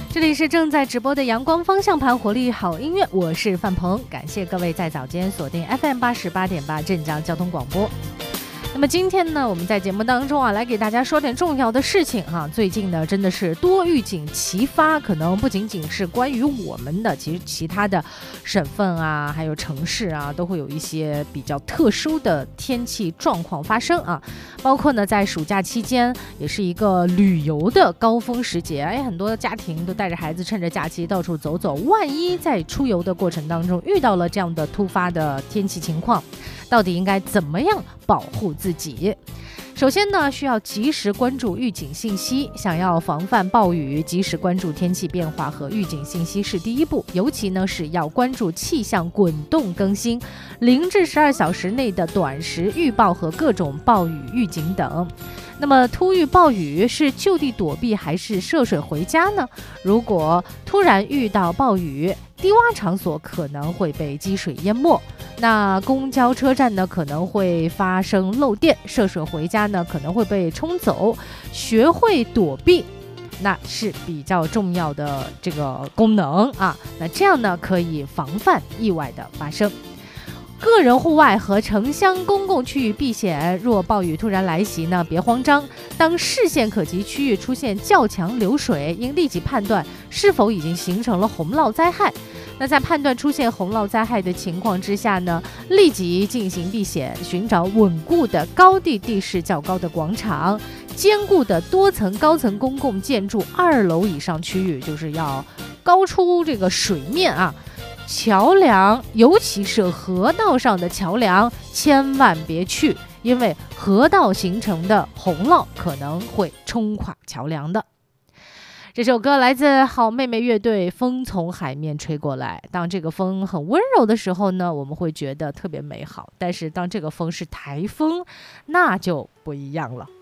这里是正在直播的阳光方向盘活力好音乐，我是范鹏，感谢各位在早间锁定 FM88.8 镇江交通广播。那么今天呢，我们在节目当中来给大家说点重要的事情哈。最近呢，真的是多预警齐发，可能不仅仅是关于我们的，其实其他的省份啊，还有城市啊，都会有一些比较特殊的天气状况发生啊。包括呢，在暑假期间，也是一个旅游的高峰时节，很多家庭都带着孩子趁着假期到处走走，万一在出游的过程当中遇到了这样的突发的天气情况，到底应该怎么样保护自己？首先呢，需要及时关注预警信息，想要防范暴雨，及时关注天气变化和预警信息是第一步，尤其呢是要关注气象滚动更新、0至12小时内的短时预报和各种暴雨预警等。那么突遇暴雨是就地躲避还是涉水回家呢？如果突然遇到暴雨，低洼场所可能会被积水淹没，那公交车站呢可能会发生漏电，涉水回家呢可能会被冲走。学会躲避那是比较重要的这个功能啊，那这样呢可以防范意外的发生。个人户外和城乡公共区域避险，若暴雨突然来袭呢，别慌张。当视线可及区域出现较强流水，应立即判断是否已经形成了洪涝灾害。那在判断出现洪涝灾害的情况之下呢，立即进行避险，寻找稳固的高地地势较高的广场，坚固的多层高层公共建筑2楼以上区域，就是要高出这个水面啊。桥梁，尤其是河道上的桥梁，千万别去，因为河道形成的洪涝可能会冲垮桥梁的。这首歌来自好妹妹乐队《风从海面吹过来》。当这个风很温柔的时候呢，我们会觉得特别美好，但是当这个风是台风，那就不一样了。